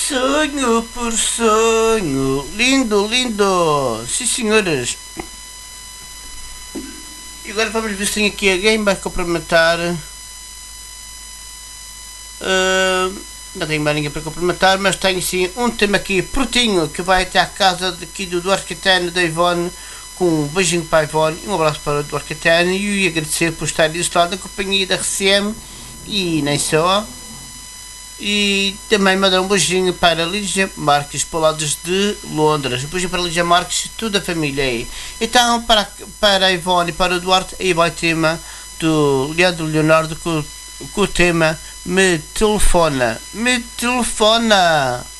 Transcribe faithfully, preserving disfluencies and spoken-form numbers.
Sonho por sonho, lindo, lindo, sim senhoras. E agora vamos ver se tem aqui alguém vai cumprimentar. Uh, não tenho mais ninguém para cumprimentar, mas tenho sim um tema aqui prontinho que vai até à casa daqui do Duarte Caetano da Ivone, com um beijinho para a Ivone e um abraço para o Duarte Caetano, e agradecer por estar desse lado da companhia da R C M e nem só. E também mandar um beijinho para a Lígia Marques, para lados de Londres. Um beijinho para a Lígia Marques, toda a família aí. Então, para, para a Ivone e para o Duarte, aí vai o tema do Leandro Leonardo com, com o tema Me Telefona. Me Telefona.